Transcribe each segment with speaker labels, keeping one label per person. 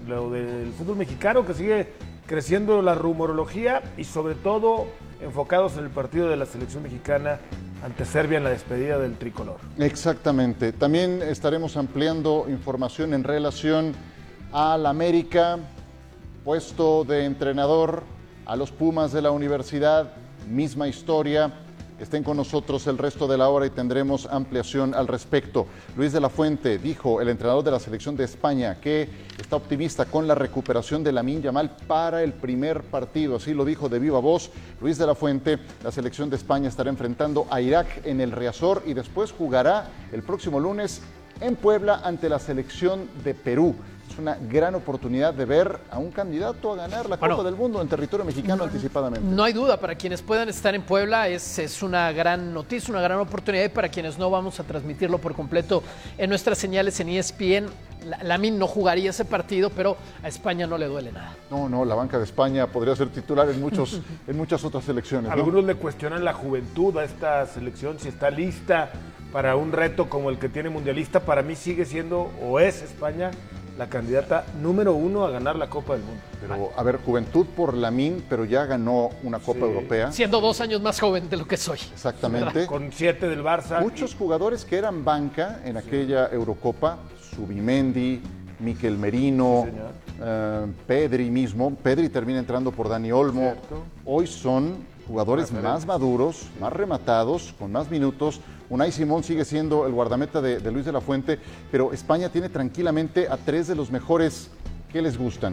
Speaker 1: lo del fútbol mexicano, que sigue creciendo la rumorología y sobre todo enfocados en el partido de la selección mexicana ante Serbia en la despedida del tricolor.
Speaker 2: Exactamente. También estaremos ampliando información en relación al América, puesto de entrenador, a los Pumas de la universidad, misma historia. Estén con nosotros el resto de la hora y tendremos ampliación al respecto. Luis de la Fuente dijo, el entrenador de la selección de España, que está optimista con la recuperación de Lamine Yamal para el primer partido. Así lo dijo de viva voz Luis de la Fuente. La selección de España estará enfrentando a Irak en el Riazor y después jugará el próximo lunes en Puebla ante la selección de Perú. Es una gran oportunidad de ver a un candidato a ganar la Copa del Mundo en territorio mexicano anticipadamente.
Speaker 3: No hay duda, para quienes puedan estar en Puebla es una gran noticia, una gran oportunidad, y para quienes no, vamos a transmitirlo por completo en nuestras señales en ESPN. Lamine no jugaría ese partido, pero a España no le duele nada.
Speaker 2: No, la banca de España podría ser titular en muchas otras selecciones, ¿no?
Speaker 1: Algunos le cuestionan la juventud a esta selección, si está lista para un reto como el que tiene mundialista. Para mí sigue siendo, o es España, la candidata número 1 a ganar la Copa del Mundo.
Speaker 2: Pero, a ver, juventud por Lamine, pero ya ganó una Copa Europea.
Speaker 3: Siendo 2 años más joven de lo que soy.
Speaker 2: Exactamente.
Speaker 1: Con 7 del Barça.
Speaker 2: Muchos jugadores que eran banca en aquella Eurocopa, Zubimendi, Mikel Merino, Pedri mismo. Pedri termina entrando por Dani Olmo.
Speaker 1: Cierto.
Speaker 2: Hoy son jugadores más maduros, más rematados, con más minutos. Unai Simón sigue siendo el guardameta de Luis de la Fuente, pero España tiene tranquilamente a 3 de los mejores. ¿Qué les gustan?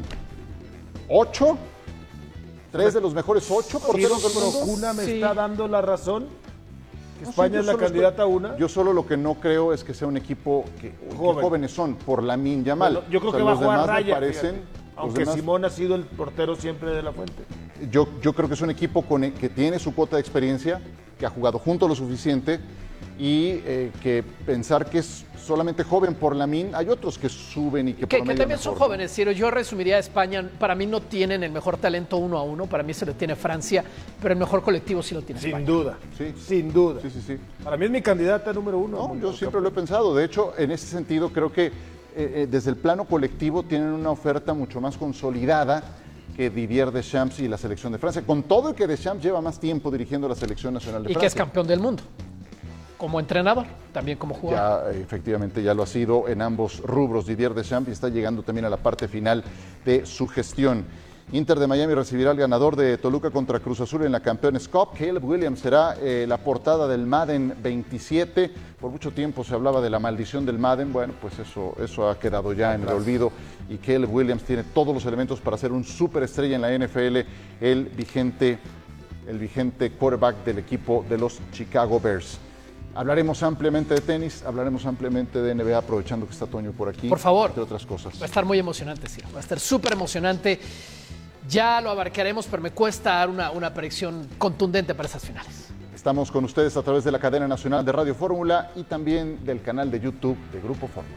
Speaker 2: ¿8? ¿3 de los mejores 8 porteros del mundo?
Speaker 1: Procuna me está dando la razón. Que España es la candidata una.
Speaker 2: Yo solo lo que no creo es que sea un equipo que jóvenes son, por Lamine Yamal.
Speaker 1: Bueno, yo creo que va a jugar Raya,
Speaker 2: parecen,
Speaker 1: aunque Simón ha sido el portero siempre de la Fuente.
Speaker 2: Yo creo que es un equipo que tiene su cuota de experiencia, que ha jugado junto lo suficiente y que pensar que es solamente joven por Lamine, hay otros que suben y que
Speaker 3: promedian que también mejor, son jóvenes, Ciro. Yo resumiría a España, para mí no tienen el mejor talento 1 a 1, para mí se lo tiene Francia, pero el mejor colectivo sí lo tiene España.
Speaker 1: Sin duda, sin duda.
Speaker 2: Sí.
Speaker 1: Para mí es mi candidata número 1.
Speaker 2: No, yo siempre lo he pensado. De hecho, en ese sentido, creo que desde el plano colectivo tienen una oferta mucho más consolidada que Didier Deschamps y la selección de Francia. Con todo y que Deschamps lleva más tiempo dirigiendo la selección nacional de Francia.
Speaker 3: Y que es campeón del mundo. Como entrenador, también como jugador.
Speaker 2: Ya, efectivamente, ya lo ha sido en ambos rubros Didier Deschamps y está llegando también a la parte final de su gestión. Inter de Miami recibirá al ganador de Toluca contra Cruz Azul en la Campeones Cup. Caleb Williams será la portada del Madden 27. Por mucho tiempo se hablaba de la maldición del Madden. Bueno, pues eso ha quedado ya en el olvido. Y Caleb Williams tiene todos los elementos para ser un superestrella en la NFL, el vigente quarterback del equipo de los Chicago Bears. Hablaremos ampliamente de tenis, hablaremos ampliamente de NBA, aprovechando que está Toño por aquí.
Speaker 3: Por favor.
Speaker 2: Entre otras cosas.
Speaker 3: Va a estar muy emocionante, Ciro. Va a estar súper emocionante. Ya lo abarcaremos, pero me cuesta dar una predicción contundente para esas finales.
Speaker 2: Estamos con ustedes a través de la cadena nacional de Radio Fórmula y también del canal de YouTube de Grupo Fórmula.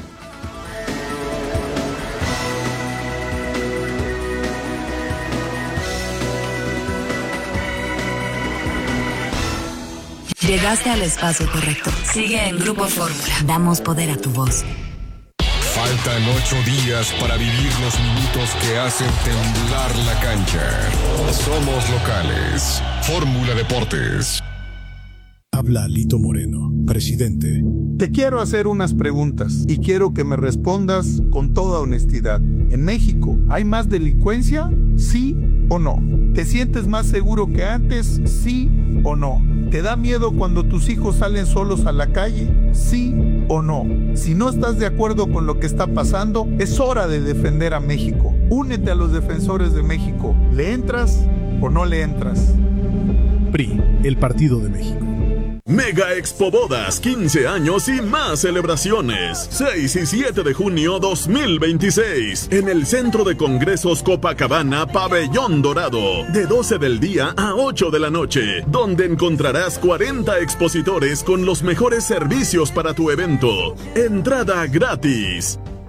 Speaker 4: Llegaste al espacio correcto. Sigue en Grupo Fórmula. Damos poder a tu voz.
Speaker 5: Faltan 8 días para vivir los minutos que hacen temblar la cancha. Somos locales. Fórmula Deportes.
Speaker 6: Habla Lito Moreno, presidente.
Speaker 7: Te quiero hacer unas preguntas y quiero que me respondas con toda honestidad. ¿En México hay más delincuencia? ¿Sí o no? ¿Te sientes más seguro que antes? ¿Sí o no? ¿Te da miedo cuando tus hijos salen solos a la calle? ¿Sí o no? Si no estás de acuerdo con lo que está pasando, es hora de defender a México. Únete a los defensores de México. ¿Le entras o no le entras?
Speaker 6: PRI, el Partido de México.
Speaker 8: Mega Expo Bodas, 15 años y más celebraciones. 6 y 7 de junio 2026. En el Centro de Congresos Copacabana, Pabellón Dorado. De 12 del día a 8 de la noche. Donde encontrarás 40 expositores con los mejores servicios para tu evento. Entrada gratis.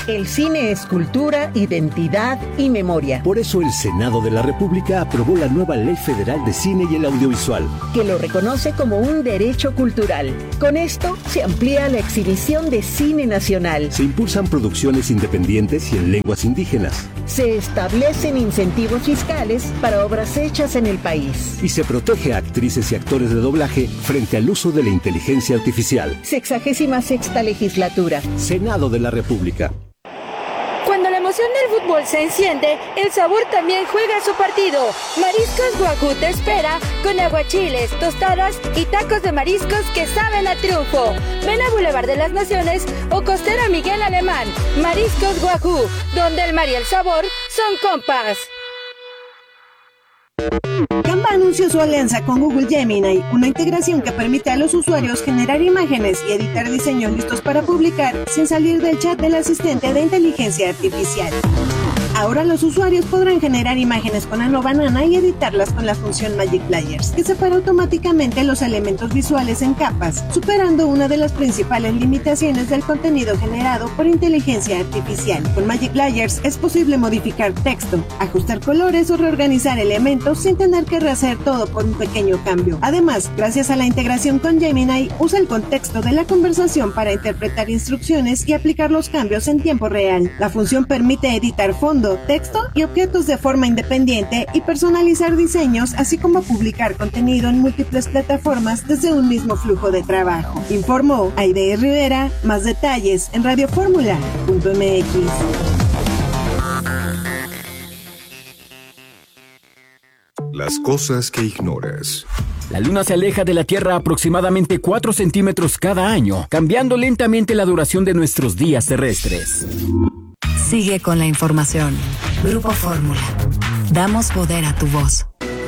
Speaker 9: El cine es cultura, identidad y memoria.
Speaker 10: Por eso el Senado de la República aprobó la nueva Ley Federal de Cine y el Audiovisual,
Speaker 9: que lo reconoce como un derecho cultural. Con esto se amplía la exhibición de cine nacional.
Speaker 10: Se impulsan producciones independientes y en lenguas indígenas.
Speaker 9: Se establecen incentivos fiscales para obras hechas en el país.
Speaker 10: Y se protege a actrices y actores de doblaje frente al uso de la inteligencia artificial.
Speaker 9: 66ª legislatura.
Speaker 10: Senado de la República.
Speaker 11: Cuando la emoción del fútbol se enciende, el sabor también juega su partido. Mariscos Guajú te espera con aguachiles, tostadas y tacos de mariscos que saben a triunfo. Ven a Boulevard de las Naciones o Costera Miguel Alemán. Mariscos Guajú, donde el mar y el sabor son compas.
Speaker 12: Canva anunció su alianza con Google Gemini, una integración que permite a los usuarios generar imágenes y editar diseños listos para publicar sin salir del chat del asistente de inteligencia artificial. Ahora los usuarios podrán generar imágenes con Ano Banana y editarlas con la función Magic Layers, que separa automáticamente los elementos visuales en capas, superando una de las principales limitaciones del contenido generado por inteligencia artificial. Con Magic Layers es posible modificar texto, ajustar colores o reorganizar elementos sin tener que rehacer todo por un pequeño cambio. Además, gracias a la integración con Gemini, usa el contexto de la conversación para interpretar instrucciones y aplicar los cambios en tiempo real. La función permite editar fondo, texto y objetos de forma independiente y personalizar diseños, así como publicar contenido en múltiples plataformas desde un mismo flujo de trabajo. Informó Aide Rivera. Más detalles en radioformula.mx.
Speaker 5: Las cosas que ignoras.
Speaker 13: La Luna se aleja de la Tierra aproximadamente 4 centímetros cada año, cambiando lentamente la duración de nuestros días terrestres.
Speaker 4: Sigue con la información. Grupo Fórmula. Damos poder a tu voz.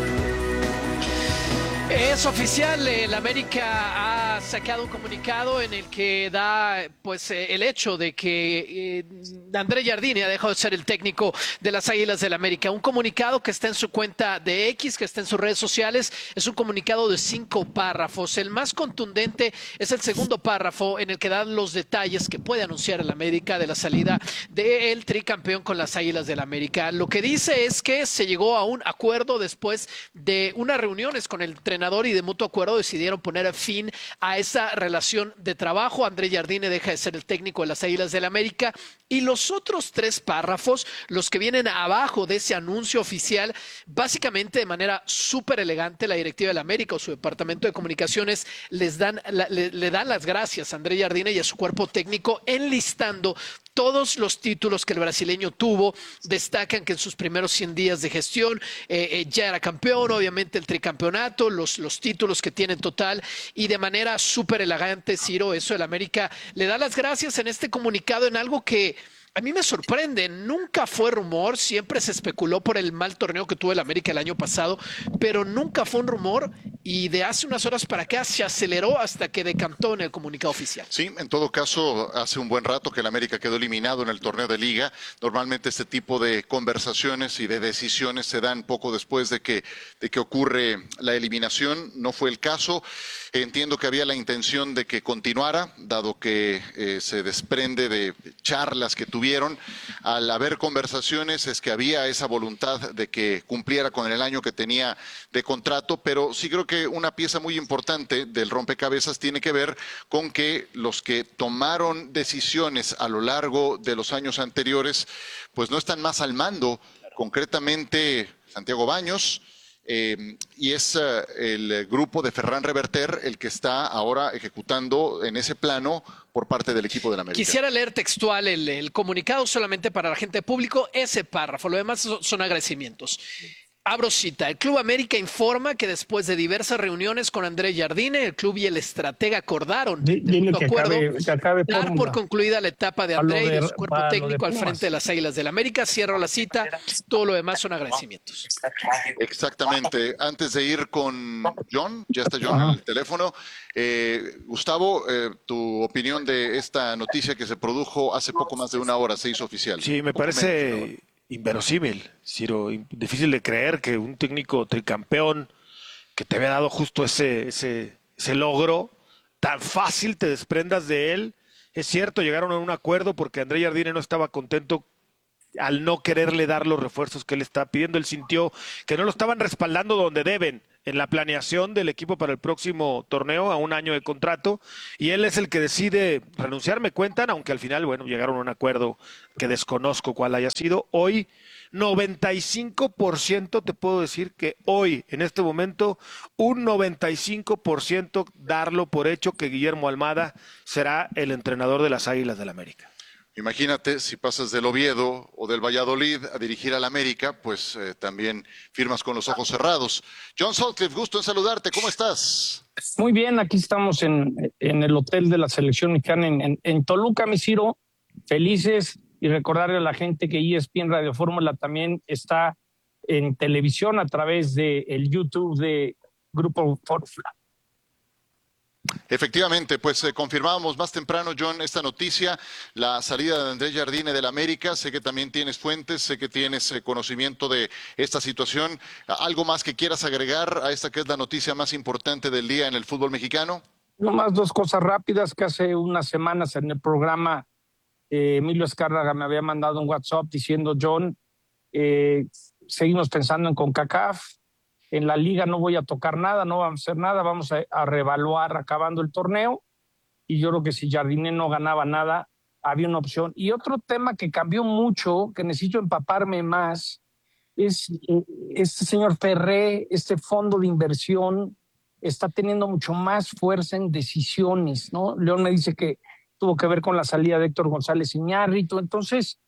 Speaker 3: Es oficial, el América ha sacado un comunicado en el que da pues el hecho de que André Jardine ha dejado de ser el técnico de las Águilas del América. Un comunicado que está en su cuenta de X, que está en sus redes sociales. Es un comunicado de 5 párrafos. El más contundente es el segundo párrafo, en el que dan los detalles que puede anunciar el América de la salida del tricampeón con las Águilas del América. Lo que dice es que se llegó a un acuerdo después de unas reuniones con el entrenador y de mutuo acuerdo decidieron poner fin a esa relación de trabajo. André Jardine deja de ser el técnico de las Águilas del América. Y los otros 3 párrafos, los que vienen abajo de ese anuncio oficial, básicamente de manera súper elegante, la directiva del América o su departamento de comunicaciones le dan las gracias a André Jardine y a su cuerpo técnico, enlistando todos los títulos que el brasileño tuvo. Destacan que en sus primeros 100 días de gestión ya era campeón, obviamente el tricampeonato, los títulos que tiene en total, y de manera súper elegante, Ciro, eso el América le da las gracias en este comunicado en algo que a mí me sorprende. Nunca fue rumor, siempre se especuló por el mal torneo que tuvo el América el año pasado, pero nunca fue un rumor, y de hace unas horas para acá se aceleró hasta que decantó en el comunicado oficial.
Speaker 2: Sí, en todo caso, hace un buen rato que el América quedó eliminado en el torneo de Liga. Normalmente este tipo de conversaciones y de decisiones se dan poco después de que ocurre la eliminación. No fue el caso. Entiendo que había la intención de que continuara, dado que se desprende de charlas que tuvieron. Al haber conversaciones es que había esa voluntad de que cumpliera con el año que tenía de contrato, pero sí creo que una pieza muy importante del rompecabezas tiene que ver con que los que tomaron decisiones a lo largo de los años anteriores, pues no están más al mando, concretamente Santiago Baños. Y es el grupo de Ferran Reverter el que está ahora ejecutando en ese plano por parte del equipo del América.
Speaker 3: Quisiera leer textual el comunicado solamente para la gente público, ese párrafo, lo demás son agradecimientos. Abro cita. El Club América informa que después de diversas reuniones con André Jardine, el club y el estratega acordaron dar por concluida la etapa de André y de su cuerpo técnico al frente de las Águilas del América. Cierro la cita. Todo lo demás son agradecimientos.
Speaker 2: Exactamente. Antes de ir con John, ya está John en el teléfono. Gustavo, tu opinión de esta noticia que se produjo hace poco más de una hora, se hizo oficial.
Speaker 1: Sí, me parece inverosímil, Ciro, difícil de creer que un técnico tricampeón que te había dado justo ese logro, tan fácil te desprendas de él Es cierto, llegaron a un acuerdo porque André Jardine no estaba contento al no quererle dar los refuerzos que él está pidiendo. Él sintió que no lo estaban respaldando donde deben, en la planeación del equipo para el próximo torneo, a un año de contrato, y él es el que decide renunciar, me cuentan, aunque al final, bueno, llegaron a un acuerdo que desconozco cuál haya sido. Hoy, 95% te puedo decir que hoy, en este momento, un 95% darlo por hecho que Guillermo Almada será el entrenador de las Águilas del América.
Speaker 2: Imagínate, si pasas del Oviedo o del Valladolid a dirigir al América, pues también firmas con los ojos cerrados. John Sutcliffe, gusto en saludarte, ¿cómo estás?
Speaker 14: Muy bien, aquí estamos en el hotel de la selección mexicana en Toluca, mi Ciro, felices, y recordarle a la gente que ESPN Radio Fórmula también está en televisión a través del YouTube de Grupo Fórmula.
Speaker 2: Efectivamente, pues confirmábamos más temprano, John, esta noticia, la salida de André Jardine del América. Sé que también tienes fuentes, sé que tienes conocimiento de esta situación. ¿Algo más que quieras agregar a esta que es la noticia más importante del día en el fútbol mexicano?
Speaker 14: Nomás dos cosas rápidas, que hace unas semanas en el programa Emilio Azcárraga me había mandado un WhatsApp diciendo, John, seguimos pensando en CONCACAF. En la liga no voy a tocar nada, no vamos a hacer nada, vamos a reevaluar acabando el torneo. Y yo creo que si Jardine no ganaba nada, había una opción. Y otro tema que cambió mucho, que necesito empaparme más, es este señor Ferré, este fondo de inversión, está teniendo mucho más fuerza en decisiones, ¿no? León me dice que tuvo que ver con la salida de Héctor González Iñárritu. Entonces,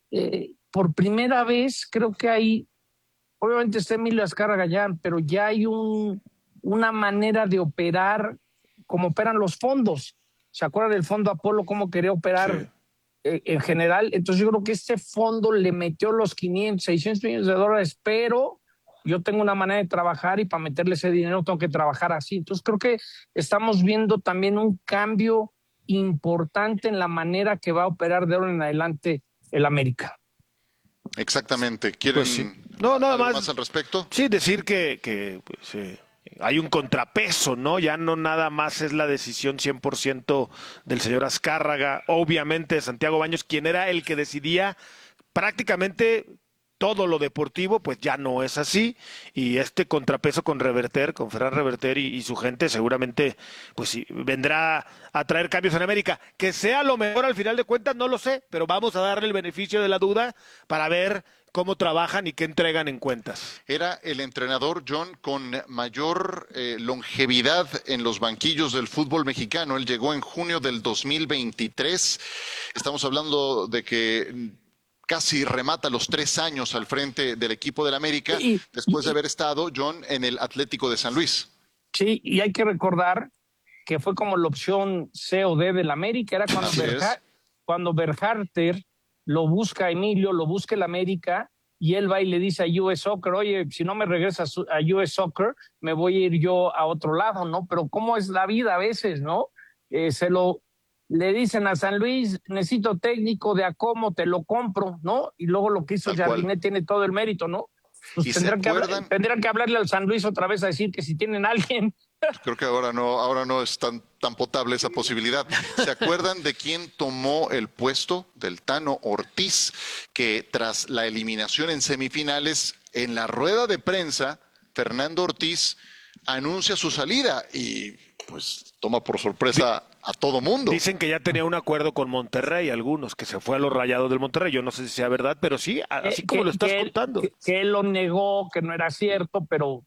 Speaker 14: por primera vez creo que hay... Obviamente está Emilio Azcárraga ya, pero ya hay una manera de operar como operan los fondos. ¿Se acuerdan del fondo Apolo, cómo quería operar en general? Entonces yo creo que este fondo le metió los 500, 600 millones de dólares, pero yo tengo una manera de trabajar y para meterle ese dinero tengo que trabajar así. Entonces creo que estamos viendo también un cambio importante en la manera que va a operar de ahora en adelante el América.
Speaker 2: Exactamente. ¿Quieren
Speaker 1: nada
Speaker 2: más al respecto?
Speaker 1: Sí, decir que hay un contrapeso, ¿no? Ya no nada más es la decisión 100% del señor Azcárraga, obviamente de Santiago Baños, quien era el que decidía prácticamente todo lo deportivo, pues ya no es así, y este contrapeso con Reverter, con Ferran Reverter y su gente seguramente pues sí, vendrá a traer cambios en América. Que sea lo mejor al final de cuentas, no lo sé, pero vamos a darle el beneficio de la duda para ver cómo trabajan y qué entregan en cuentas.
Speaker 2: Era el entrenador, John, con mayor longevidad en los banquillos del fútbol mexicano. Él llegó en junio del 2023. Estamos hablando de que casi remata los 3 años al frente del equipo del América, después de haber estado, John, en el Atlético de San Luis.
Speaker 14: Sí, y hay que recordar que fue como la opción C o D del América. Era cuando Berhalter lo busca a Emilio, lo busca el América, y él va y le dice a US Soccer, oye, si no me regresas a US Soccer, me voy a ir yo a otro lado, ¿no? Pero cómo es la vida a veces, ¿no? Le dicen a San Luis, necesito técnico de Acomo, te lo compro, ¿no? Y luego lo que hizo Jardine tiene todo el mérito, ¿no? Pues tendrán que hablarle al San Luis otra vez a decir que si tienen a alguien.
Speaker 2: Creo que ahora no es tan potable esa posibilidad. ¿Se acuerdan de quién tomó el puesto del Tano Ortiz? Que tras la eliminación en semifinales, en la rueda de prensa, Fernando Ortiz anuncia su salida y pues toma por sorpresa a todo mundo.
Speaker 1: Dicen que ya tenía un acuerdo con Monterrey, algunos, que se fue a los Rayados del Monterrey. Yo no sé si sea verdad, pero sí, así como lo estás contando.
Speaker 14: Que él lo negó, que no era cierto, pero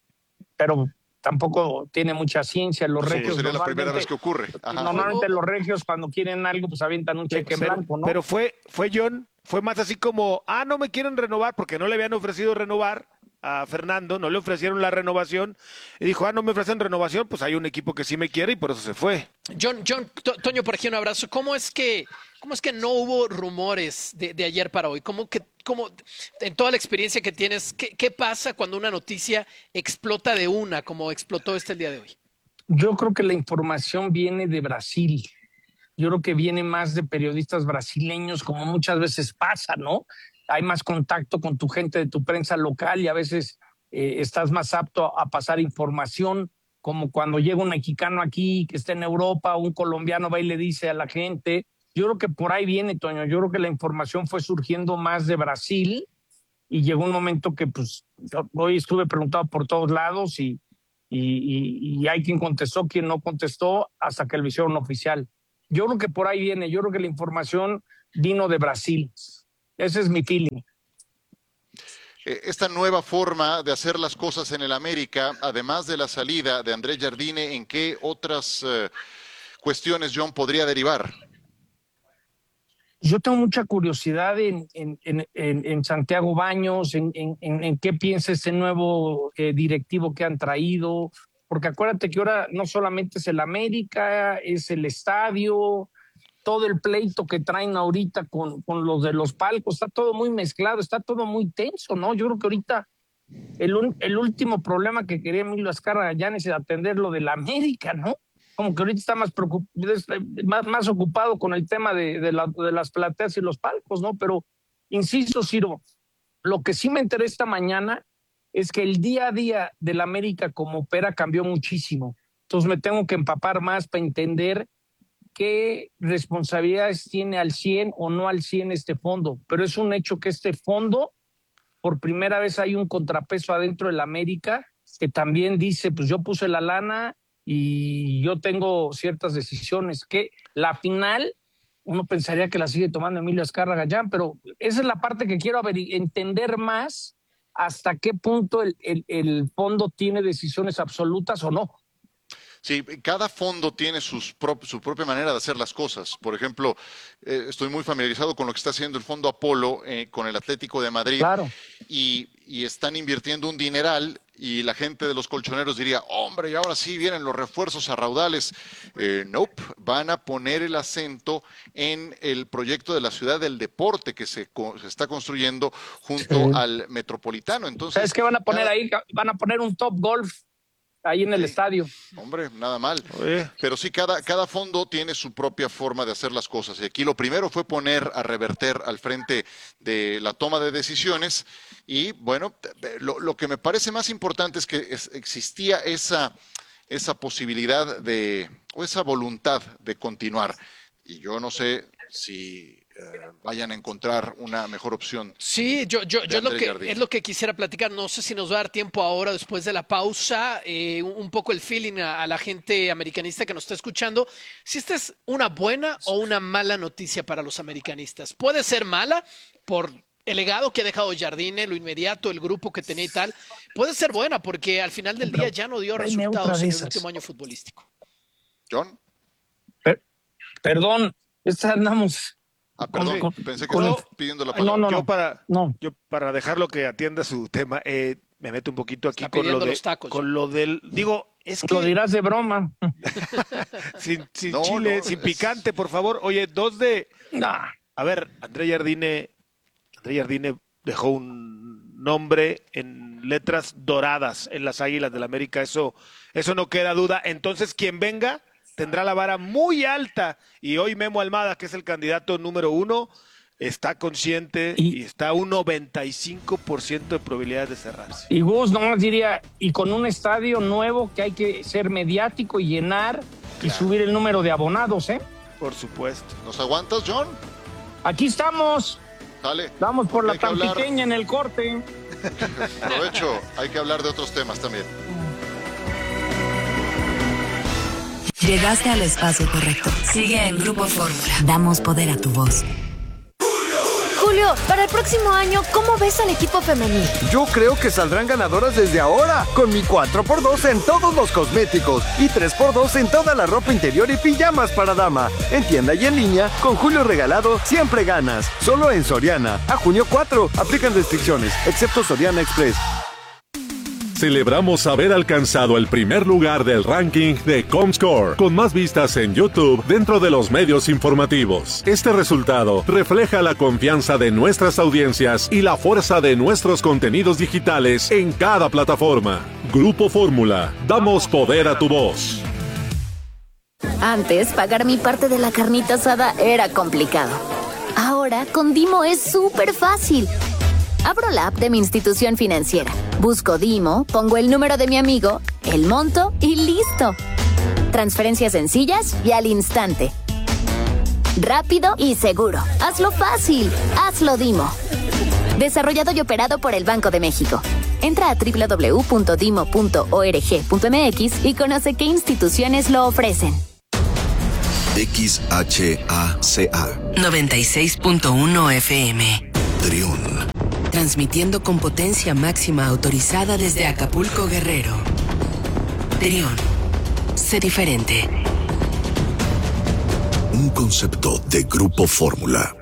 Speaker 14: tampoco tiene mucha ciencia. Los regios
Speaker 2: sería la primera vez que ocurre. Ajá.
Speaker 14: Normalmente los regios cuando quieren algo, pues avientan un cheque en blanco, ¿no?
Speaker 1: Pero fue John, fue más así como, no me quieren renovar, porque no le habían ofrecido renovar a Fernando, no le ofrecieron la renovación, y dijo, no me ofrecen renovación, pues hay un equipo que sí me quiere y por eso se fue.
Speaker 3: Toño, por aquí un abrazo. ¿Cómo es que no hubo rumores de ayer para hoy? ¿Cómo en toda la experiencia que tienes, qué pasa cuando una noticia explota de una, como explotó el día de hoy?
Speaker 14: Yo creo que la información viene de Brasil. Yo creo que viene más de periodistas brasileños, como muchas veces pasa, ¿no? Hay más contacto con tu gente de tu prensa local y a veces estás más apto a pasar información. como cuando llega un mexicano aquí que está en Europa, un colombiano va y le dice a la gente. Yo creo que por ahí viene, Toño. Yo creo que la información fue surgiendo más de Brasil y llegó un momento que pues hoy estuve preguntado por todos lados y hay quien contestó, quien no contestó, hasta que lo hicieron oficial. Yo creo que por ahí viene. Yo creo que la información vino de Brasil. Ese es mi feeling.
Speaker 2: Esta nueva forma de hacer las cosas en el América, además de la salida de Andrés Jardine, ¿en qué otras cuestiones, John, podría derivar?
Speaker 14: Yo tengo mucha curiosidad en Santiago Baños, en qué piensa este nuevo directivo que han traído, porque acuérdate que ahora no solamente es el América, es el estadio, todo el pleito que traen ahorita con los de los palcos, está todo muy mezclado, está todo muy tenso, ¿no? Yo creo que ahorita el último problema que quería Emilio Azcárraga ya es atender lo del América, ¿no? Como que ahorita está más ocupado con el tema de las plateas y los palcos, ¿no? Pero, insisto, Ciro, lo que sí me enteré esta mañana es que el día a día del América como opera cambió muchísimo. Entonces me tengo que empapar más para entender qué responsabilidades tiene al 100 o no al 100 este fondo. Pero es un hecho que este fondo, por primera vez hay un contrapeso adentro del América que también dice, pues yo puse la lana y yo tengo ciertas decisiones que la final uno pensaría que la sigue tomando Emilio Azcárraga ya, pero esa es la parte que quiero entender más, hasta qué punto el fondo tiene decisiones absolutas o no.
Speaker 2: Sí, cada fondo tiene su propia manera de hacer las cosas. Por ejemplo, estoy muy familiarizado con lo que está haciendo el Fondo Apolo con el Atlético de Madrid.
Speaker 14: Claro.
Speaker 2: Y están invirtiendo un dineral y la gente de los colchoneros diría, hombre, y ahora sí vienen los refuerzos a raudales. Nope, van a poner el acento en el proyecto de la ciudad del deporte que se está construyendo junto al Metropolitano. Entonces,
Speaker 14: ¿sabes qué van a poner ahí? Van a poner un Top Golf ahí en el estadio.
Speaker 2: Hombre, nada mal. Pero sí, cada fondo tiene su propia forma de hacer las cosas. Y aquí lo primero fue poner a Reverter al frente de la toma de decisiones. Y bueno, lo que me parece más importante es que existía esa posibilidad o esa voluntad de continuar. Y yo no sé si vayan a encontrar una mejor opción.
Speaker 3: Sí, yo es lo que quisiera platicar. No sé si nos va a dar tiempo ahora, después de la pausa, un poco el feeling a la gente americanista que nos está escuchando. Si esta es una buena o una mala noticia para los americanistas. Puede ser mala por el legado que ha dejado Jardine, lo inmediato, el grupo que tenía y tal. Puede ser buena porque al final del día ya no dio resultados en el último año futbolístico.
Speaker 2: John.
Speaker 14: Perdón, andamos...
Speaker 2: perdón, pensé que estabas pidiendo la palabra.
Speaker 1: Yo para dejarlo que atienda su tema, me meto un poquito aquí con lo del... Digo, es que...
Speaker 14: Lo dirás de broma.
Speaker 1: sin chile, sin picante, por favor. Oye, A ver, Andrés Jardine dejó un nombre en letras doradas en las Águilas del América, eso no queda duda. Entonces, quien venga tendrá la vara muy alta, y hoy Memo Almada, que es el candidato número 1, está consciente y está a un 95% de probabilidades de cerrarse.
Speaker 14: Y Gus nomás diría, y con un estadio nuevo que hay que ser mediático y llenar y subir el número de abonados, ¿eh?
Speaker 1: Por supuesto.
Speaker 2: ¿Nos aguantas, John?
Speaker 14: Aquí estamos.
Speaker 2: Dale.
Speaker 14: Vamos por la tan pequeña en el corte.
Speaker 2: Provecho, hay que hablar de otros temas también.
Speaker 4: Llegaste al espacio correcto. Sigue en Grupo Fórmula. Damos poder a tu voz.
Speaker 11: Julio, para el próximo año, ¿cómo ves al equipo femenil?
Speaker 15: Yo creo que saldrán ganadoras desde ahora, con mi 4x2 en todos los cosméticos y 3x2 en toda la ropa interior y pijamas para dama. En tienda y en línea, con Julio regalado, siempre ganas. Solo en Soriana. A junio 4, aplican restricciones, excepto Soriana Express.
Speaker 16: Celebramos haber alcanzado el primer lugar del ranking de Comscore, con más vistas en YouTube dentro de los medios informativos. Este resultado refleja la confianza de nuestras audiencias y la fuerza de nuestros contenidos digitales en cada plataforma. Grupo Fórmula, damos poder a tu voz.
Speaker 17: Antes, pagar mi parte de la carnita asada era complicado. Ahora, con Dimo es súper fácil. Abro la app de mi institución financiera, busco Dimo, pongo el número de mi amigo, el monto y ¡listo! Transferencias sencillas y al instante. Rápido y seguro. Hazlo fácil. Hazlo Dimo. Desarrollado y operado por el Banco de México. Entra a www.dimo.org.mx y conoce qué instituciones lo ofrecen.
Speaker 18: XHACA
Speaker 4: 96.1 FM.
Speaker 18: Trión.
Speaker 4: Transmitiendo con potencia máxima autorizada desde Acapulco, Guerrero. Trión. Sé diferente.
Speaker 18: Un concepto de Grupo Fórmula.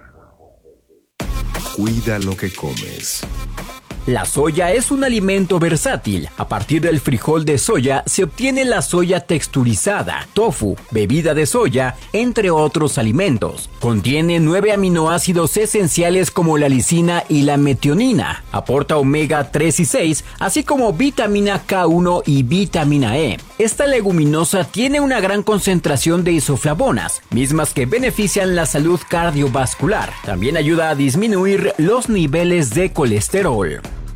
Speaker 5: Cuida lo que comes.
Speaker 13: La soya es un alimento versátil. A partir del frijol de soya se obtiene la soya texturizada, tofu, bebida de soya, entre otros alimentos. Contiene 9 aminoácidos esenciales como la lisina y la metionina. Aporta omega 3 y 6, así como vitamina K1 y vitamina E. Esta leguminosa tiene una gran concentración de isoflavonas, mismas que benefician la salud cardiovascular. También ayuda a disminuir los niveles de colesterol.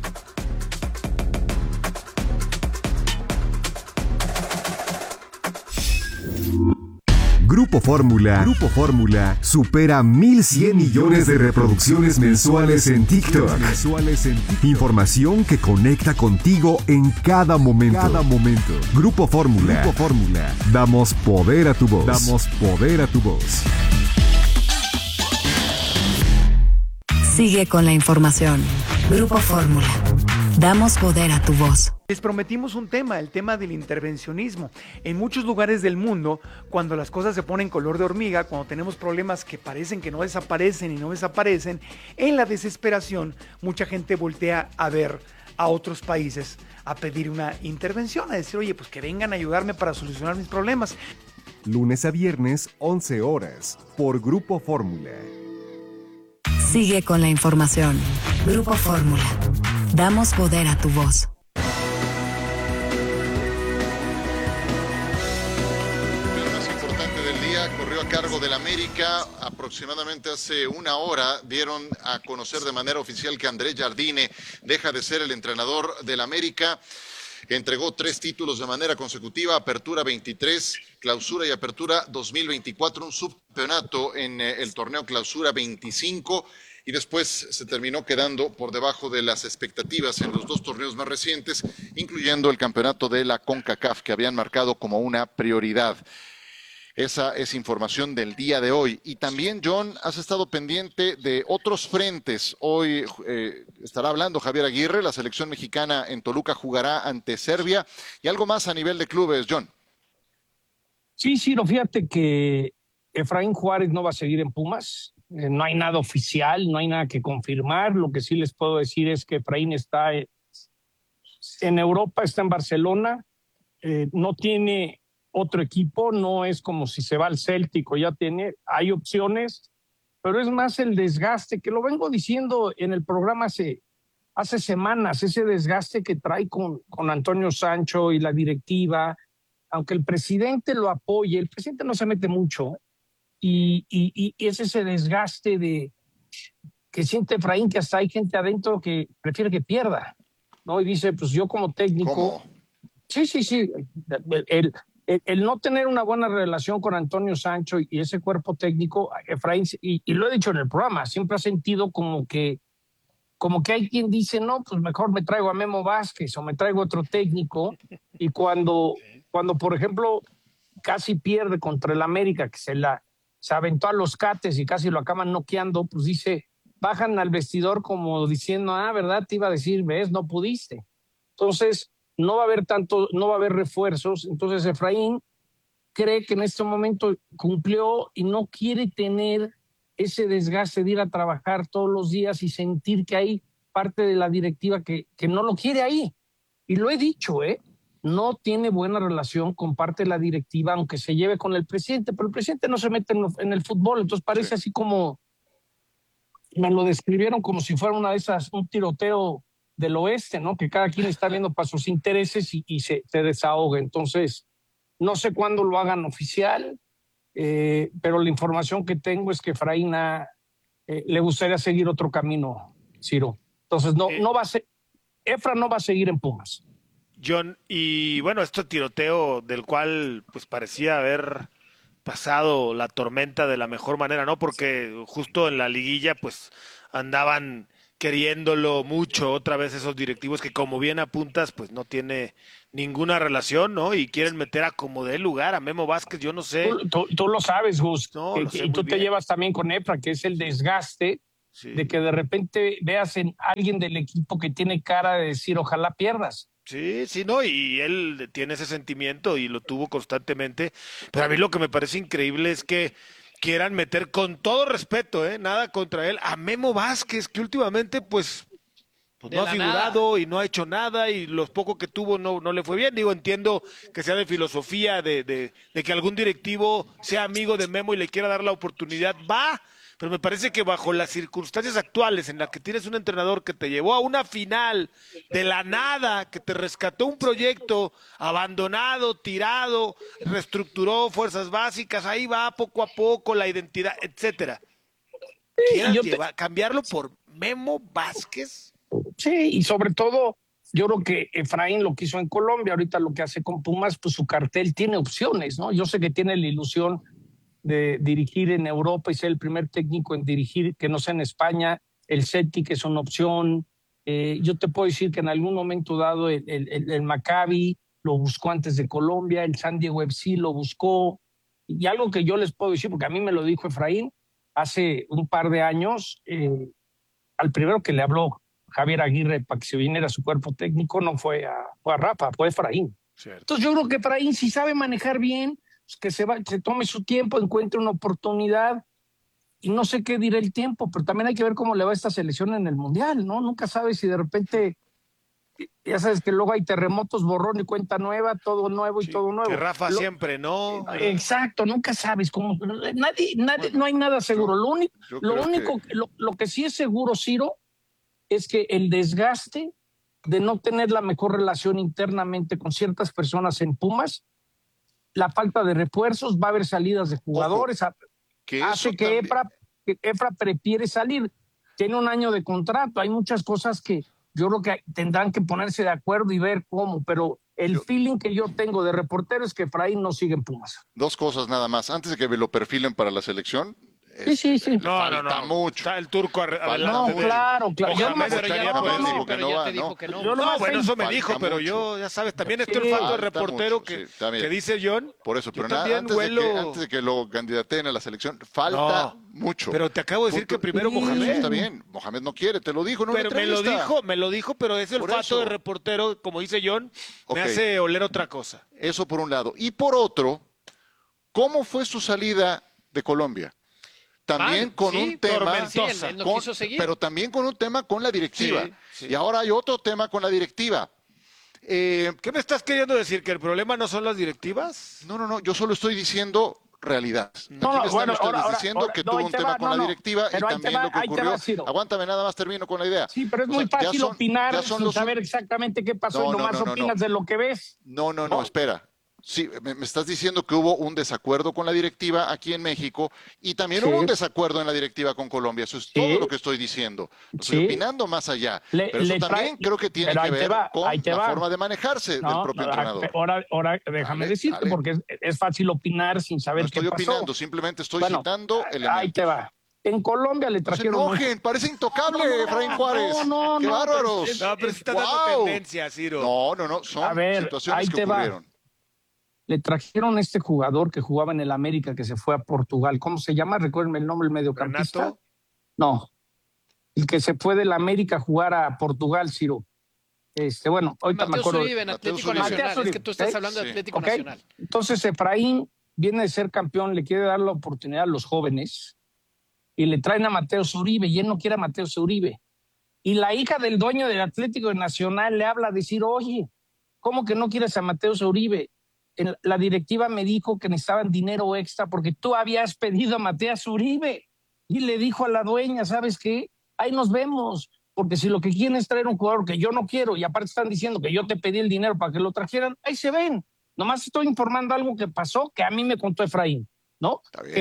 Speaker 19: Grupo Fórmula supera 1,100 millones de reproducciones mensuales en TikTok. Información que conecta contigo en cada momento. Grupo Fórmula. Damos poder a tu voz.
Speaker 4: Sigue con la información. Grupo Fórmula. Damos poder a tu voz.
Speaker 20: Les prometimos un tema, el tema del intervencionismo. En muchos lugares del mundo, cuando las cosas se ponen color de hormiga, cuando tenemos problemas que parecen que no desaparecen y no desaparecen, en la desesperación, mucha gente voltea a ver a otros países a pedir una intervención, a decir, oye, pues que vengan a ayudarme para solucionar mis problemas.
Speaker 19: Lunes a viernes, 11 horas, por Grupo Fórmula.
Speaker 4: Sigue con la información. Grupo Fórmula. Damos poder a tu voz.
Speaker 2: El más importante del día corrió a cargo del América. Aproximadamente hace una hora dieron a conocer de manera oficial que Andrés Jardine deja de ser el entrenador del América. Entregó 3 títulos de manera consecutiva, Apertura 23, Clausura y Apertura 2024, un subcampeonato en el torneo Clausura 25 y después se terminó quedando por debajo de las expectativas en los 2 torneos más recientes, incluyendo el campeonato de la CONCACAF que habían marcado como una prioridad. Esa es información del día de hoy. Y también, John, has estado pendiente de otros frentes. Hoy estará hablando Javier Aguirre, la selección mexicana en Toluca jugará ante Serbia. Y algo más a nivel de clubes, John.
Speaker 14: Sí, Ciro, fíjate que Efraín Juárez no va a seguir en Pumas. No hay nada oficial, no hay nada que confirmar. Lo que sí les puedo decir es que Efraín está en Europa, está en Barcelona, no tiene otro equipo, no es como si se va al Celtic o ya tiene, hay opciones, pero es más el desgaste, que lo vengo diciendo en el programa hace semanas, ese desgaste que trae con Antonio Sancho y la directiva, aunque el presidente lo apoye, el presidente no se mete mucho, y es ese desgaste que siente Efraín, que hasta hay gente adentro que prefiere que pierda, ¿no? Y dice, pues yo como técnico...
Speaker 2: ¿Cómo?
Speaker 14: Sí. El no tener una buena relación con Antonio Sancho y ese cuerpo técnico, Efraín, y lo he dicho en el programa, siempre ha sentido como que hay quien dice, no, pues mejor me traigo a Memo Vázquez o me traigo otro técnico, y cuando por ejemplo, casi pierde contra el América, que se aventó a los cates y casi lo acaban noqueando, pues dice, bajan al vestidor como diciendo, ¿verdad? Te iba a decir, ves, no pudiste. Entonces, no va a haber refuerzos. Entonces Efraín cree que en este momento cumplió y no quiere tener ese desgaste de ir a trabajar todos los días y sentir que hay parte de la directiva que no lo quiere ahí. Y lo he dicho, no tiene buena relación con parte de la directiva, aunque se lleve con el presidente, pero el presidente no se mete en el fútbol, entonces parece así como, me lo describieron como si fuera un tiroteo del oeste, ¿no? Que cada quien está viendo para sus intereses y se desahoga. Entonces, no sé cuándo lo hagan oficial, pero la información que tengo es que Efraín le gustaría seguir otro camino, Ciro. Entonces no va a ser, Efra no va a seguir en Pumas.
Speaker 1: John, y bueno, este tiroteo del cual pues parecía haber pasado la tormenta de la mejor manera, ¿no? Porque justo en la liguilla pues andaban queriéndolo mucho otra vez esos directivos que, como bien apuntas, pues no tiene ninguna relación, ¿no? Y quieren meter a como dé lugar a Memo Vázquez, yo no sé.
Speaker 14: Tú lo sabes, Gus,
Speaker 1: No, lo sé
Speaker 14: y tú
Speaker 1: muy
Speaker 14: te
Speaker 1: bien.
Speaker 14: llevas también con Efra, que es el desgaste de que de repente veas en alguien del equipo que tiene cara de decir ojalá pierdas.
Speaker 1: Sí, no, y él tiene ese sentimiento y lo tuvo constantemente, pero a mí lo que me parece increíble es que quieran meter, con todo respeto, nada contra él, a Memo Vázquez, que últimamente pues no ha figurado y no ha hecho nada, y los pocos que tuvo no le fue bien. Digo, entiendo que sea de filosofía de que algún directivo sea amigo de Memo y le quiera dar la oportunidad, va, pero me parece que bajo las circunstancias actuales en las que tienes un entrenador que te llevó a una final de la nada, que te rescató un proyecto abandonado, tirado, reestructuró fuerzas básicas, ahí va poco a poco la identidad, etcétera. ¿Cambiarlo por Memo Vázquez?
Speaker 14: Sí, y sobre todo, yo creo que Efraín lo que hizo en Colombia, ahorita lo que hace con Pumas, pues su cartel tiene opciones, ¿no? Yo sé que tiene la ilusión de dirigir en Europa y ser el primer técnico en dirigir que no sea en España. El Celtic es una opción. Yo te puedo decir que en algún momento dado el Maccabi lo buscó antes de Colombia, el San Diego FC lo buscó. Y algo que yo les puedo decir, porque a mí me lo dijo Efraín hace un par de años, al primero que le habló Javier Aguirre para que se viniera a su cuerpo técnico no fue a Rafa, fue Efraín.
Speaker 1: Cierto.
Speaker 14: Entonces yo creo que Efraín, si sabe manejar bien, pues que se tome su tiempo, encuentre una oportunidad, y no sé qué dirá el tiempo, pero también hay que ver cómo le va esta selección en el Mundial, ¿no? Nunca sabes si de repente, ya sabes que luego hay terremotos, borrón y cuenta nueva, todo nuevo y todo nuevo.
Speaker 1: Que Rafa siempre, ¿no?
Speaker 14: Exacto, nunca sabes cómo. Nadie, no hay nada seguro. Lo que sí es seguro, Ciro, es que el desgaste de no tener la mejor relación internamente con ciertas personas en Pumas, la falta de refuerzos, va a haber salidas de jugadores, hace que Efra prefiere salir. Tiene un año de contrato, hay muchas cosas que yo creo que tendrán que ponerse de acuerdo y ver cómo, pero el feeling que yo tengo de reportero es que Efraín no sigue en Pumas.
Speaker 2: Dos cosas nada más. Antes de que me lo perfilen para la selección,
Speaker 14: Sí.
Speaker 2: falta mucho.
Speaker 1: Está el turco adelante.
Speaker 14: No, claro.
Speaker 1: Mohamed
Speaker 14: Pero
Speaker 1: estaría
Speaker 14: ya
Speaker 1: por eso.
Speaker 14: dijo que no va, ¿no?
Speaker 1: No, bueno, eso me dijo, pero yo, ya sabes, también estoy el falto de reportero que dice John.
Speaker 2: Por eso, pero
Speaker 1: antes
Speaker 2: de que lo candidateen a la selección, falta mucho.
Speaker 1: Pero te acabo de decir que primero Mohamed.
Speaker 2: Está bien, Mohamed no quiere, te lo dijo en una
Speaker 1: entrevista. Me lo dijo, pero es el falto de reportero, como dice John, me hace oler otra cosa.
Speaker 2: Eso por un lado. Y por otro, ¿cómo fue su salida de Colombia? También con un tema, pero también con un tema con la directiva. Sí. Y ahora hay otro tema con la directiva.
Speaker 1: ¿Qué me estás queriendo decir? ¿Que el problema no son las directivas?
Speaker 2: No, yo solo estoy diciendo realidad. Diciendo que tuvo un tema con la directiva y también lo que ocurrió. Aguántame, nada más termino con la idea.
Speaker 14: Sí, pero es muy fácil opinar sin saber exactamente qué pasó y nomás opinas de lo que ves.
Speaker 2: No, espera. Sí, me estás diciendo que hubo un desacuerdo con la directiva aquí en México y también hubo un desacuerdo en la directiva con Colombia. Eso es todo lo que estoy diciendo. Estoy opinando más allá. Pero eso también creo que tiene que ver con la forma de manejarse del propio entrenador.
Speaker 14: Ahora déjame decirte, porque es fácil opinar sin saber qué pasó.
Speaker 2: No estoy opinando, simplemente estoy citando elementos.
Speaker 14: Ahí te va. En Colombia le trajeron...
Speaker 2: No se enojen, parece intocable, Efraín Juárez. ¡Qué bárbaros!
Speaker 1: No, pero si está dando tendencia, Ciro.
Speaker 2: No, son situaciones que ocurrieron.
Speaker 14: Le trajeron este jugador que jugaba en el América, que se fue a Portugal. ¿Cómo se llama? Recuérdenme el nombre, el mediocampista.
Speaker 1: ¿Renato?
Speaker 14: No. El que se fue del América a jugar a Portugal, Ciro. Bueno, ahorita me acuerdo.
Speaker 3: Uribe, en Atlético Nacional. Es que tú estás hablando de Atlético Nacional.
Speaker 14: Entonces, Efraín viene de ser campeón, le quiere dar la oportunidad a los jóvenes y le traen a Mateo Uribe y él no quiere a Mateo Uribe. Y la hija del dueño del Atlético Nacional le habla a decir, oye, ¿cómo que no quieres a Mateo Uribe? La directiva me dijo que necesitaban dinero extra porque tú habías pedido a Matías Uribe. Y le dijo a la dueña, ¿sabes qué? Ahí nos vemos, porque si lo que quieren es traer un jugador que yo no quiero y aparte están diciendo que yo te pedí el dinero para que lo trajeran, ahí se ven. Nomás estoy informando algo que pasó que a mí me contó Efraín, ¿no?
Speaker 2: Está bien.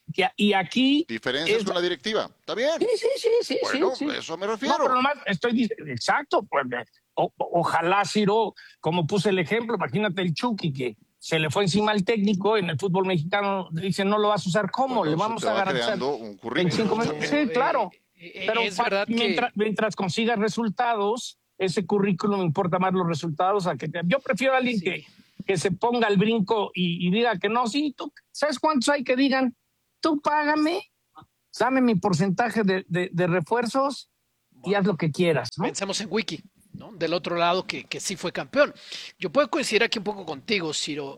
Speaker 14: Y aquí...
Speaker 2: Diferencias con la directiva. ¿Está bien?
Speaker 14: Sí.
Speaker 2: Bueno,
Speaker 14: sí.
Speaker 2: eso me refiero.
Speaker 14: No, pero nomás estoy diciendo, exacto, pues, ojalá, Ciro, como puse el ejemplo, imagínate el Chucky que se le fue encima al técnico, en el fútbol mexicano dice, no lo vas a usar, ¿cómo?
Speaker 2: Bueno,
Speaker 14: le vamos a garantizar
Speaker 2: un currículum.
Speaker 14: Sí, claro. Pero
Speaker 3: es verdad
Speaker 14: mientras consigas resultados, ese currículum importa más los resultados a que yo prefiero a alguien que se ponga al brinco y diga que no, sí, tú, ¿sabes cuántos hay que digan? Tú págame, dame mi porcentaje de refuerzos y haz lo que quieras, ¿no?
Speaker 3: Pensemos en Wiki, ¿no? Del otro lado que sí fue campeón. Yo puedo coincidir aquí un poco contigo, Ciro.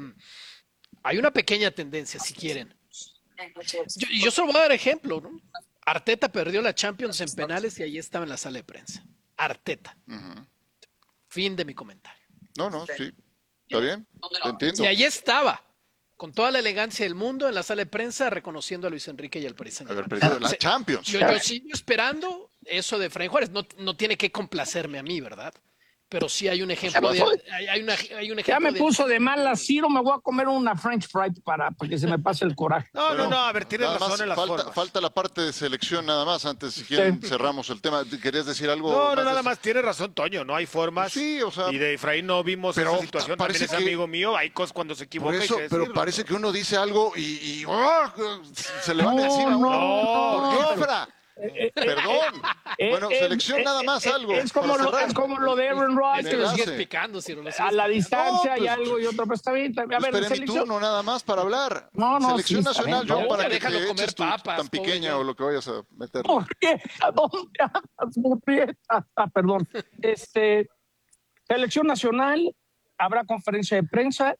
Speaker 3: Hay una pequeña tendencia, si quieren. Yo solo voy a dar ejemplo, ¿no? Arteta perdió la Champions en penales y ahí estaba en la sala de prensa. Arteta. Fin de mi comentario.
Speaker 2: No, sí. ¿Está bien? Te entiendo.
Speaker 3: Y ahí estaba, con toda la elegancia del mundo, en la sala de prensa, reconociendo a Luis Enrique y al Paris Saint-Germain.
Speaker 2: Haber perdido la Champions.
Speaker 3: Yo sigo esperando eso de Efraín Juárez. No tiene que complacerme a mí, ¿verdad? Pero sí hay un ejemplo hay un ejemplo
Speaker 14: ya me puso de mala, Ciro, me voy a comer una French fry para que se me pase el coraje.
Speaker 1: No, a ver, tienes razón en la forma.
Speaker 2: Falta la parte de selección nada más, antes si quieren cerramos el tema. ¿Querías decir algo?
Speaker 1: No, nada más, tienes razón, Toño, no hay formas.
Speaker 2: Sí, o sea.
Speaker 1: Y de Efraín no vimos esa situación, también es amigo mío, hay cosas cuando se equivoca.
Speaker 2: Por eso, pero parece que uno dice algo y se le van encima.
Speaker 14: No,
Speaker 2: Efra. Perdón. Bueno, selección nada más algo.
Speaker 14: Es como lo de Aaron Rodgers. A la distancia hay algo y otro, pero está bien. A ver,
Speaker 2: espere mi turno nada más para hablar. Selección nacional, yo para que te eches tu tan pequeña o lo que vayas a meter.
Speaker 14: ¿Por qué? ¿A dónde? Perdón. Selección nacional, habrá conferencia de prensa.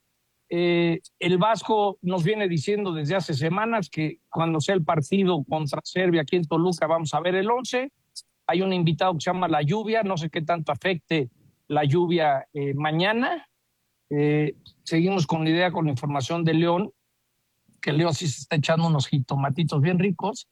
Speaker 14: El Vasco nos viene diciendo desde hace semanas que cuando sea el partido contra Serbia aquí en Toluca vamos a ver el 11. Hay un invitado que se llama La Lluvia, no sé qué tanto afecte la lluvia mañana. Seguimos con la idea, con la información de León, que León sí se está echando unos jitomatitos bien ricos.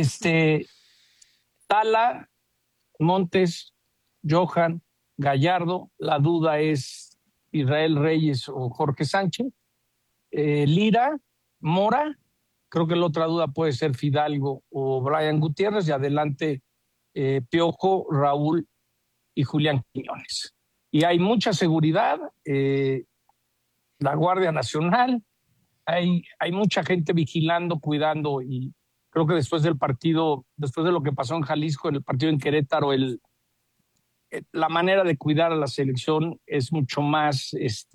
Speaker 14: Tala, Montes, Johan, Gallardo, la duda es Israel Reyes o Jorge Sánchez, Lira, Mora, creo que la otra duda puede ser Fidalgo o Brian Gutiérrez, y adelante Piojo, Raúl y Julián Quiñones. Y hay mucha seguridad, la Guardia Nacional, hay mucha gente vigilando, cuidando, y creo que después del partido, después de lo que pasó en Jalisco, en el partido en Querétaro, la manera de cuidar a la selección es mucho más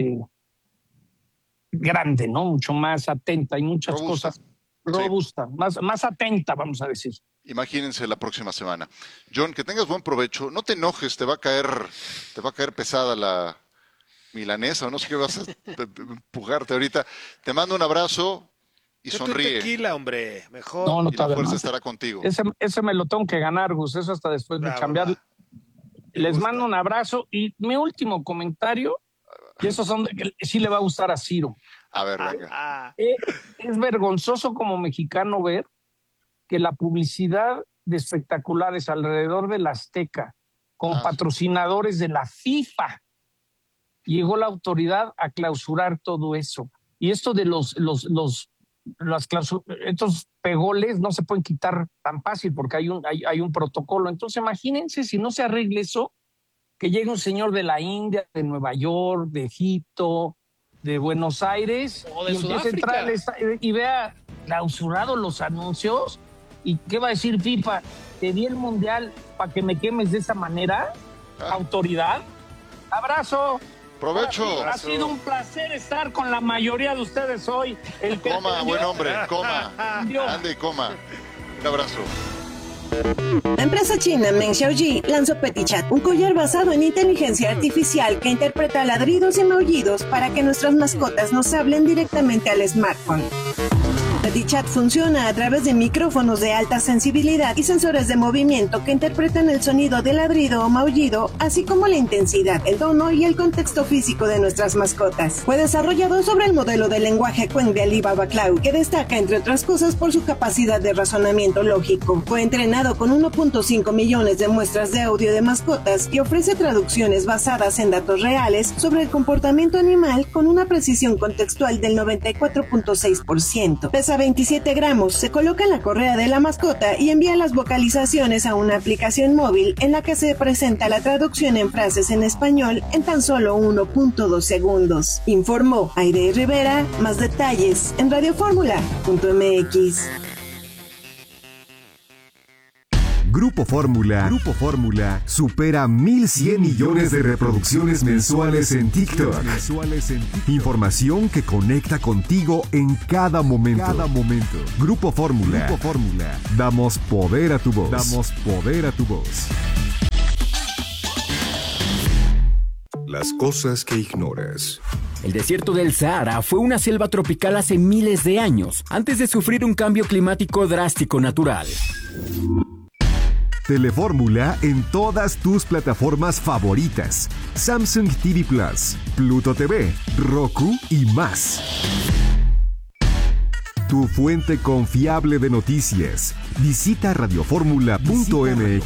Speaker 14: grande, ¿no? Mucho más atenta. Hay muchas cosas robusta, más atenta, vamos a decir.
Speaker 2: Imagínense la próxima semana. John, que tengas buen provecho. No te enojes, te va a caer pesada la milanesa, o no sé qué vas a empujarte ahorita. Te mando un abrazo y sonríe.
Speaker 1: Tequila, hombre, mejor.
Speaker 14: No,
Speaker 2: y la fuerza estará contigo.
Speaker 14: Ese me lo tengo que ganar, Gus. Eso hasta después de cambiar. Les mando un abrazo y mi último comentario, y esos son que sí le va a gustar a Ciro.
Speaker 2: A ver, venga.
Speaker 14: Es vergonzoso como mexicano ver que la publicidad de espectaculares alrededor del Azteca, con patrocinadores de la FIFA, llegó la autoridad a clausurar todo eso. Y esto de estos pegoles no se pueden quitar tan fácil porque hay un protocolo. Entonces imagínense si no se arregle eso, que llegue un señor de la India, de Nueva York, de Egipto, de Buenos Aires,
Speaker 3: o de
Speaker 14: y
Speaker 3: Sudáfrica,
Speaker 14: y vea clausurados los anuncios. ¿Y qué va a decir FIFA? ¿Te di el mundial para que me quemes de esa manera? ¿Autoridad? ¡Abrazo!
Speaker 2: ¡Provecho!
Speaker 14: Ha sido un placer estar con la mayoría de ustedes hoy.
Speaker 2: Coma, buen hombre, coma. Ande y coma. Un abrazo.
Speaker 12: La empresa china Meng Xiaoji lanzó Petit Chat, un collar basado en inteligencia artificial que interpreta ladridos y maullidos para que nuestras mascotas nos hablen directamente al smartphone. Petit Chat funciona a través de micrófonos de alta sensibilidad y sensores de movimiento que interpretan el sonido de ladrido o maullido, así como la intensidad, el tono y el contexto físico de nuestras mascotas. Fue desarrollado sobre el modelo de lenguaje Qwen de Alibaba Cloud, que destaca, entre otras cosas, por su capacidad de razonamiento lógico. Fue entrenado con 1.5 millones de muestras de audio de mascotas y ofrece traducciones basadas en datos reales sobre el comportamiento animal con una precisión contextual del 94.6%. Pesa 27 gramos, se coloca en la correa de la mascota y envía las vocalizaciones a una aplicación móvil en la que se presenta la traducción en frases en español en tan solo 1.2 segundos. Informó Aide Rivera. Más detalles en radioformula.mx.
Speaker 19: Grupo Fórmula supera 1,100 millones de reproducciones mensuales en TikTok. Información que conecta contigo en cada momento. Grupo Fórmula. Damos poder a tu voz.
Speaker 5: Las cosas que ignoras.
Speaker 13: El desierto del Sahara fue una selva tropical hace miles de años, antes de sufrir un cambio climático drástico natural.
Speaker 19: Telefórmula en todas tus plataformas favoritas: Samsung TV Plus, Pluto TV, Roku y más. Tu fuente confiable de noticias. Visita radioformula.mx.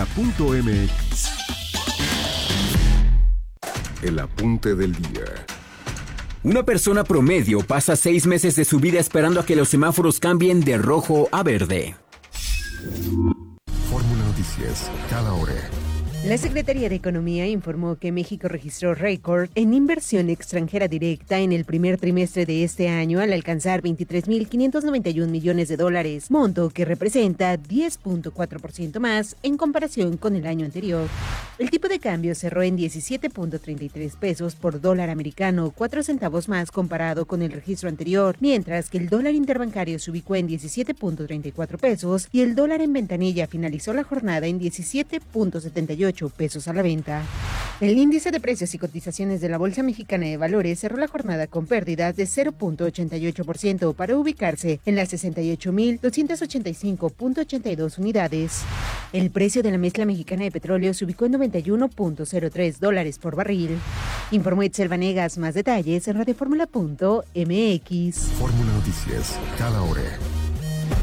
Speaker 5: El apunte del día.
Speaker 13: Una persona promedio pasa 6 meses de su vida esperando a que los semáforos cambien de rojo a verde.
Speaker 5: Fórmula Noticias, cada hora.
Speaker 21: La Secretaría de Economía informó que México registró récord en inversión extranjera directa en el primer trimestre de este año al alcanzar $23,591 millones, monto que representa 10.4% más en comparación con el año anterior. El tipo de cambio cerró en 17.33 pesos por dólar americano, 4 centavos más comparado con el registro anterior, mientras que el dólar interbancario se ubicó en 17.34 pesos y el dólar en ventanilla finalizó la jornada en 17.78 pesos a la venta. El índice de precios y cotizaciones de la Bolsa Mexicana de Valores cerró la jornada con pérdidas de 0.88% para ubicarse en las 68.285.82 unidades. El precio de la mezcla mexicana de petróleo se ubicó en $91.03 por barril. Informó Itzel Vanegas. Más detalles en radioformula.mx.
Speaker 5: Fórmula Noticias, cada hora.